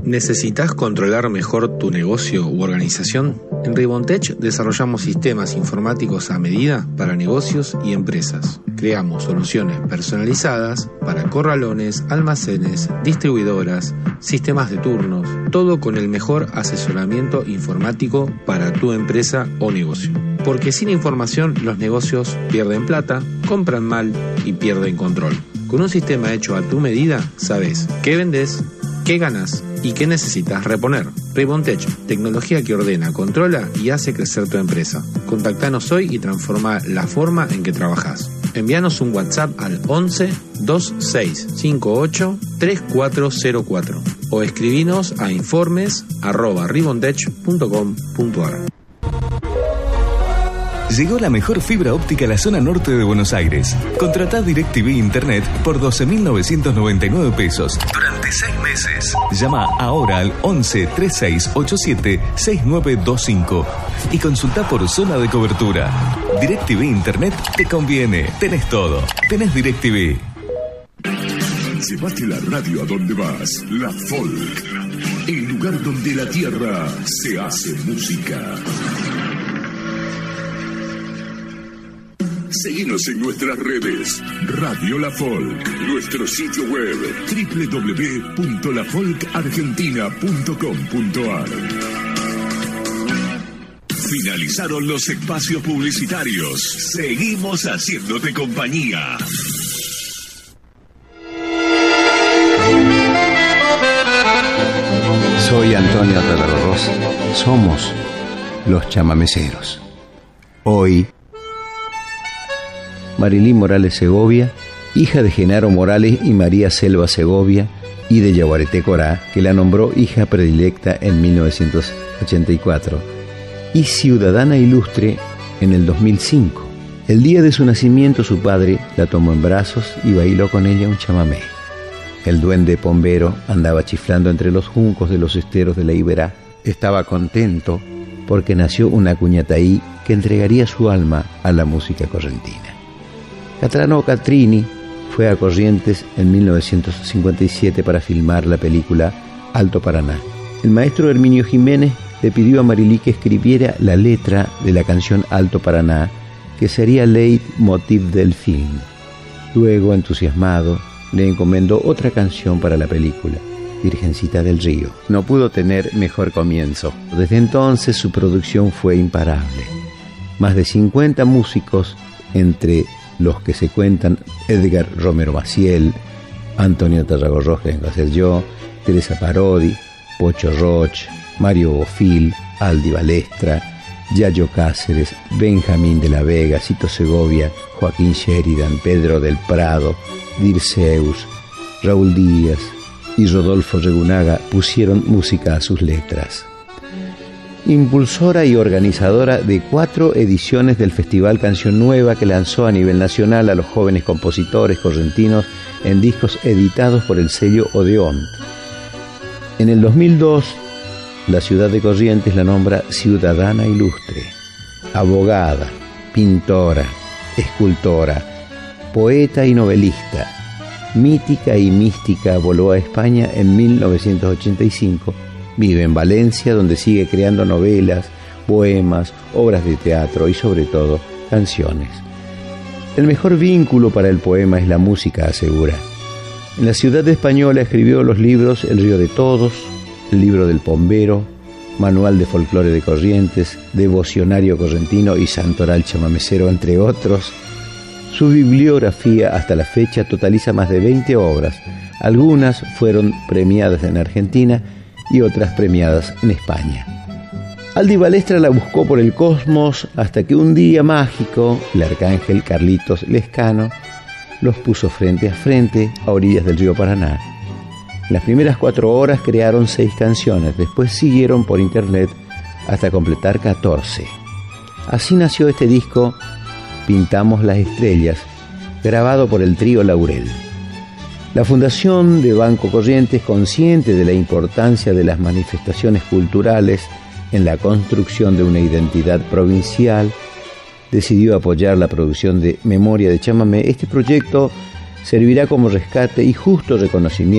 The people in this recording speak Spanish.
¿Necesitas controlar mejor tu negocio u organización? En Ribontech desarrollamos sistemas informáticos a medida para negocios y empresas. Creamos soluciones personalizadas para corralones, almacenes, distribuidoras, sistemas de turnos, todo con el mejor asesoramiento informático para tu empresa o negocio. Porque sin información los negocios pierden plata, compran mal y pierden control. Con un sistema hecho a tu medida, sabes qué vendes, qué ganas y qué necesitas reponer. Ribontech, tecnología que ordena, controla y hace crecer tu empresa. Contactanos hoy y transforma la forma en que trabajas. Envíanos un WhatsApp al 11 2658 3404 o escribinos a informes@ribontech.com.ar. Llegó la mejor fibra óptica a la zona norte de Buenos Aires. Contratá DirecTV Internet por 12.999 pesos durante 6 meses. Llama ahora al 11 3687 6925 y consultá por zona de cobertura. DirecTV Internet te conviene. Tenés todo. Tenés DirecTV. Llévate la radio a donde vas. La Folk. El lugar donde la tierra se hace música. Seguinos en nuestras redes. Radio La Folk. Nuestro sitio web www.lafolkargentina.com.ar. Finalizaron los espacios publicitarios. Seguimos haciéndote compañía. Soy Antonio Tarragorros. Somos los chamameceros. Hoy, Marilyn Morales Segovia, hija de Genaro Morales y María Selva Segovia, y de Yaguareté Corá, que la nombró hija predilecta en 1984, y ciudadana ilustre en el 2005. El día de su nacimiento su padre la tomó en brazos y bailó con ella un chamamé. El duende Pombero andaba chiflando entre los juncos de los esteros de la Iberá. Estaba contento porque nació una cuñataí que entregaría su alma a la música correntina. Catrano Catrini fue a Corrientes en 1957 para filmar la película Alto Paraná. El maestro Herminio Jiménez le pidió a Marilí que escribiera la letra de la canción Alto Paraná, que sería leitmotiv del film. Luego, entusiasmado, le encomendó otra canción para la película, Virgencita del Río. No pudo tener mejor comienzo. Desde entonces su producción fue imparable. Más de 50 músicos, entre los que se cuentan Edgar Romero Maciel, Antonio Tarragorros, que vengo a ser yo, Teresa Parodi, Pocho Roch, Mario Bofil, Aldi Balestra, Yayo Cáceres, Benjamín de la Vega, Cito Segovia, Joaquín Sheridan, Pedro del Prado, Dirceus, Raúl Díaz y Rodolfo Regunaga pusieron música a sus letras. Impulsora y organizadora de 4 ediciones del Festival Canción Nueva, que lanzó a nivel nacional a los jóvenes compositores correntinos en discos editados por el sello Odeón. En el 2002, la ciudad de Corrientes la nombra ciudadana ilustre, abogada, pintora, escultora, poeta y novelista. Mítica y mística, voló a España en 1985. Vive en Valencia, donde sigue creando novelas, poemas, obras de teatro y, sobre todo, canciones. El mejor vínculo para el poema es la música, asegura. En la ciudad española escribió los libros El río de todos, El libro del Pombero, Manual de folclore de Corrientes, Devocionario correntino y Santoral chamamecero, entre otros. Su bibliografía hasta la fecha totaliza más de 20 obras. Algunas fueron premiadas en Argentina y otras premiadas en España. Aldi Balestra la buscó por el cosmos hasta que un día mágico el arcángel Carlitos Lescano los puso frente a frente a orillas del río Paraná. En las primeras 4 horas crearon 6 canciones, después siguieron por internet hasta completar 14. Así nació este disco Pintamos las Estrellas, grabado por el trío Laurel. La Fundación de Banco Corrientes, consciente de la importancia de las manifestaciones culturales en la construcción de una identidad provincial, decidió apoyar la producción de Memoria de Chamamé. Este proyecto servirá como rescate y justo reconocimiento